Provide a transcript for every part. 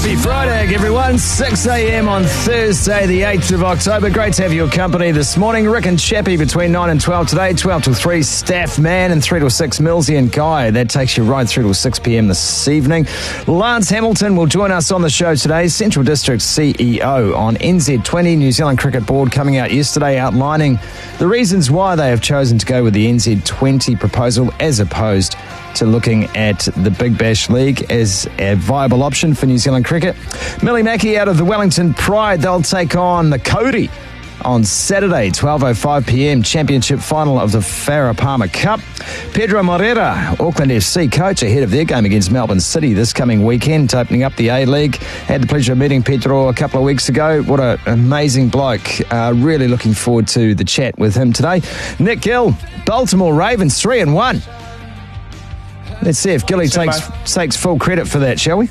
Happy Friday, everyone. 6 a.m. on Thursday, the 8th of October. Great to have your company this morning. Rick and Chappie between 9 and 12 today. 12 till 3, Staff Man, and 3 till 6, Millsy and Guy. That takes you right through till 6 p.m. this evening. Lance Hamilton will join us on the show today. Central District CEO on NZ20. New Zealand Cricket Board coming out yesterday outlining the reasons why they have chosen to go with the NZ20 proposal as opposed to looking at the Big Bash League as a viable option for New Zealand cricket. Millie Mackey out of the Wellington Pride. They'll take on the Cody on Saturday, 12:05 p.m, championship final of the Farah Palmer Cup. Pedro Moreira, Auckland FC coach, ahead of their game against Melbourne City this coming weekend, opening up the A-League. Had the pleasure of meeting Pedro a couple of weeks ago. What an amazing bloke. Really looking forward to the chat with him today. Nick Gill, Baltimore Ravens, 3-1. Let's see if Gilly takes full credit for that, shall we?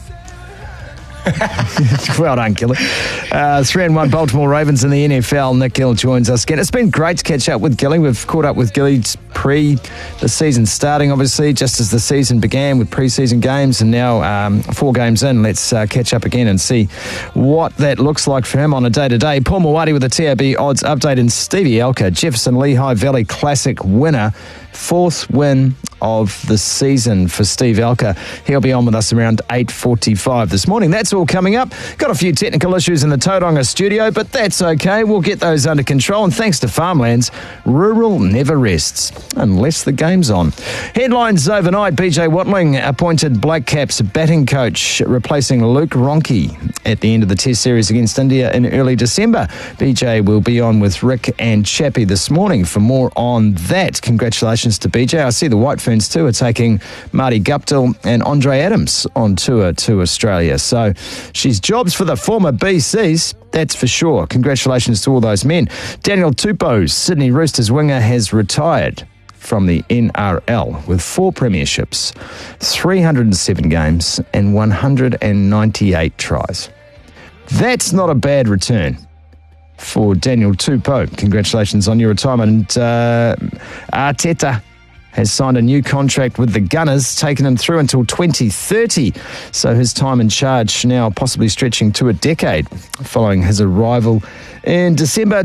Well done, Gilly. 3-1 Baltimore Ravens in the NFL. Nick Gill joins us again. It's been great to catch up with Gilly. We've caught up with Gilly pre the season starting, obviously, just as the season began with pre-season games, and now 4 games in. Let's catch up again and see what that looks like for him on a day-to-day. Paul Mawadi with the TAB odds update, and Stevie Elker, Jefferson Lehigh Valley Classic winner. 4th win of the season for Steve Elker. He'll be on with us around 8:45 this morning. That's all coming up. Got a few technical issues in the Tauranga studio, but that's okay. We'll get those under control. And thanks to Farmlands, rural never rests unless the game's on. Headlines overnight. BJ Watling appointed Black Caps batting coach, replacing Luke Ronke at the end of the Test series against India in early December. BJ will be on with Rick and Chappie this morning for more on that. Congratulations to BJ. I see the White Ferns too are taking Marty Guptill and Andre Adams on tour to Australia. So she's jobs for the former BCs, that's for sure. Congratulations to all those men. Daniel Tupou, Sydney Roosters winger, has retired from the NRL with 4 premierships, 307 games and 198 tries. That's not a bad return for Daniel Tupou. Congratulations on your retirement. And Arteta has signed a new contract with the Gunners, taking him through until 2030. So his time in charge now possibly stretching to a decade following his arrival in December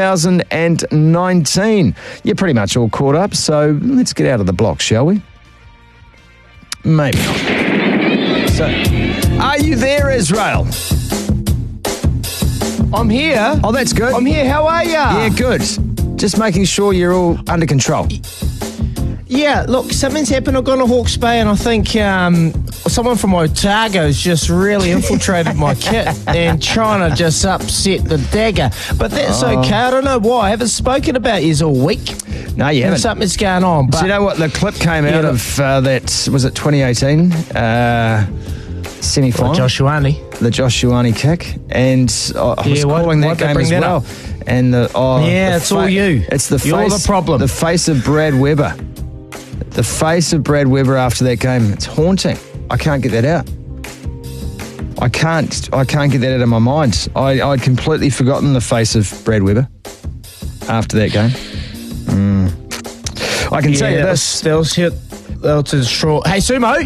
2019. You're pretty much all caught up, so let's get out of the block, shall we? Maybe not. So, are you there, Israel? I'm here. Oh, that's good. I'm here. How are ya? Yeah, good. Just making sure you're all under control. Yeah, look, something's happened. I've gone to Hawke's Bay and I think someone from Otago's just really infiltrated my kit and trying to just upset the dagger. But that's okay. I don't know why. I haven't spoken about you all week. No, you haven't. Something's going on. But do you know what? The clip came out of that, was it 2018? Semi-final. Josh Ioane. The Josh Ioane kick. And I was calling that game as well. And it's all you. It's the You're the problem. The face of Brad Weber. The face of Brad Weber after that game. It's haunting. I can't get that out. I can't get that out of my mind. I'd completely forgotten the face of Brad Weber after that game. I can tell you this. That was straw. Hey, Sumo.